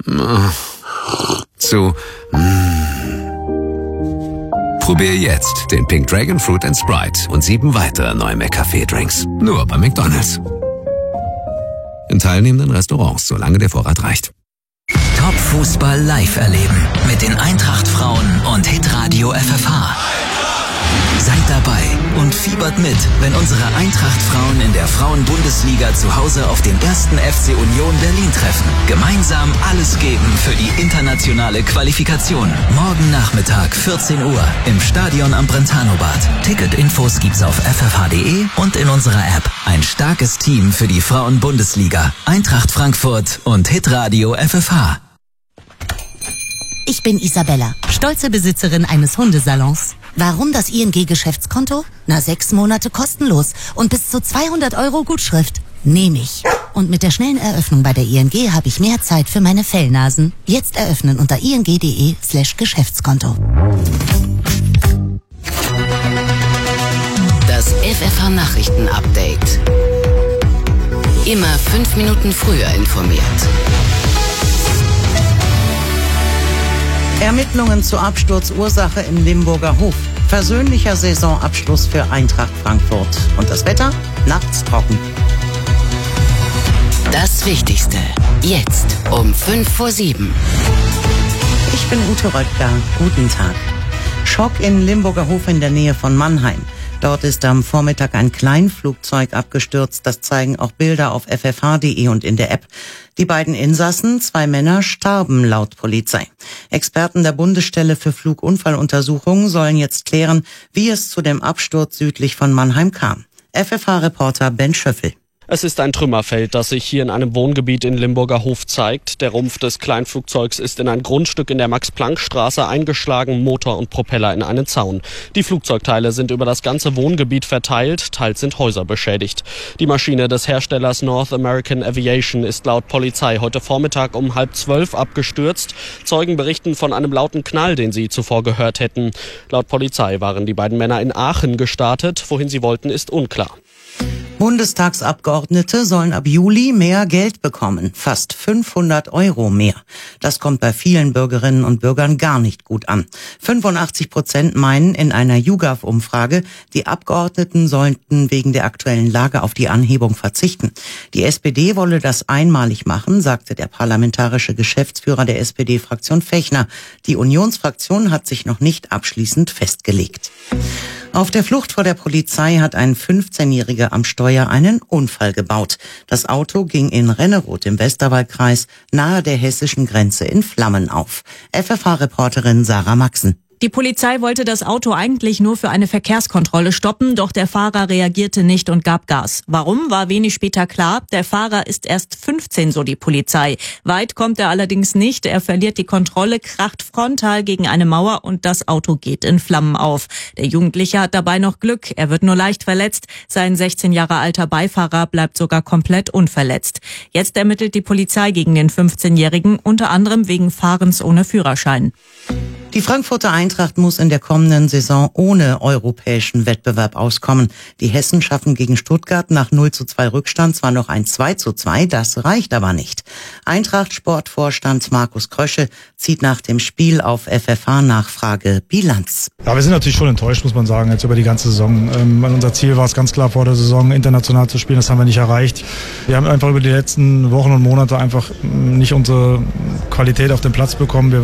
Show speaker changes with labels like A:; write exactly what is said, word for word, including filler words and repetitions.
A: zu Probier jetzt den Pink Dragon Fruit and Sprite und sieben weitere neue McCafé-Drinks. Nur bei McDonald's. In teilnehmenden Restaurants, solange der Vorrat reicht.
B: Top-Fußball live erleben mit den Eintracht-Frauen und Hitradio F F H. Seid dabei und fiebert mit, wenn unsere Eintracht-Frauen in der Frauen-Bundesliga zu Hause auf den ersten F C Union Berlin treffen. Gemeinsam alles geben für die internationale Qualifikation. Morgen Nachmittag vierzehn Uhr im Stadion am Brentano-Bad. Ticketinfos gibt's auf f f h punkt d e und in unserer App. Ein starkes Team für die Frauen-Bundesliga. Eintracht Frankfurt und Hitradio F F H.
C: Ich bin Isabella, stolze Besitzerin eines Hundesalons. Warum das I N G-Geschäftskonto? Na, sechs Monate kostenlos und bis zu zweihundert Euro Gutschrift. Nehme ich. Und mit der schnellen Eröffnung bei der I N G habe ich mehr Zeit für meine Fellnasen. Jetzt eröffnen unter ing.de slash Geschäftskonto.
D: Das F F H-Nachrichten-Update. Immer fünf Minuten früher informiert.
E: Ermittlungen zur Absturzursache im Limburger Hof. Versöhnlicher Saisonabschluss für Eintracht Frankfurt. Und das Wetter? Nachts trocken.
D: Das Wichtigste. Jetzt um fünf vor sieben.
E: Ich bin Ute Röttger. Guten Tag. Schock in Limburger Hof in der Nähe von Mannheim. Dort ist am Vormittag ein Kleinflugzeug abgestürzt. Das zeigen auch Bilder auf f f h punkt d e und in der App. Die beiden Insassen, zwei Männer, starben laut Polizei. Experten der Bundesstelle für Flugunfalluntersuchungen sollen jetzt klären, wie es zu dem Absturz südlich von Mannheim kam. F F H-Reporter Ben Schöffel.
F: Es ist ein Trümmerfeld, das sich hier in einem Wohngebiet in Limburger Hof zeigt. Der Rumpf des Kleinflugzeugs ist in ein Grundstück in der Max-Planck-Straße eingeschlagen, Motor und Propeller in einen Zaun. Die Flugzeugteile sind über das ganze Wohngebiet verteilt, teils sind Häuser beschädigt. Die Maschine des Herstellers North American Aviation ist laut Polizei heute Vormittag um halb zwölf abgestürzt. Zeugen berichten von einem lauten Knall, den sie zuvor gehört hätten. Laut Polizei waren die beiden Männer in Aachen gestartet. Wohin sie wollten, ist unklar.
E: Bundestagsabgeordnete sollen ab Juli mehr Geld bekommen, fast fünfhundert Euro mehr. Das kommt bei vielen Bürgerinnen und Bürgern gar nicht gut an. fünfundachtzig Prozent meinen in einer YouGov-Umfrage, die Abgeordneten sollten wegen der aktuellen Lage auf die Anhebung verzichten. Die S P D wolle das einmalig machen, sagte der parlamentarische Geschäftsführer der S P D-Fraktion Fechner. Die Unionsfraktion hat sich noch nicht abschließend festgelegt. Auf der Flucht vor der Polizei hat ein fünfzehnjähriger am Steuer einen Unfall gebaut. Das Auto ging in Renneroth im Westerwaldkreis nahe der hessischen Grenze in Flammen auf. F F H-Reporterin Sarah Maxen.
G: Die Polizei wollte das Auto eigentlich nur für eine Verkehrskontrolle stoppen, doch der Fahrer reagierte nicht und gab Gas. Warum, war wenig später klar. Der Fahrer ist erst fünfzehn, so die Polizei. Weit kommt er allerdings nicht. Er verliert die Kontrolle, kracht frontal gegen eine Mauer und das Auto geht in Flammen auf. Der Jugendliche hat dabei noch Glück. Er wird nur leicht verletzt. Sein sechzehn Jahre alter Beifahrer bleibt sogar komplett unverletzt. Jetzt ermittelt die Polizei gegen den fünfzehnjährigen, unter anderem wegen Fahrens ohne Führerschein.
E: Die Frankfurter Eintracht muss in der kommenden Saison ohne europäischen Wettbewerb auskommen. Die Hessen schaffen gegen Stuttgart nach null zu zwei Rückstand zwar noch ein zwei zu zwei, das reicht aber nicht. Eintracht-Sportvorstand Markus Krösche zieht nach dem Spiel auf F F H-Nachfrage Bilanz.
H: Ja, wir sind natürlich schon enttäuscht, muss man sagen, jetzt über die ganze Saison. Ähm, unser Ziel war es ganz klar vor der Saison, international zu spielen, das haben wir nicht erreicht. Wir haben einfach über die letzten Wochen und Monate einfach nicht unsere Qualität auf den Platz bekommen. Wir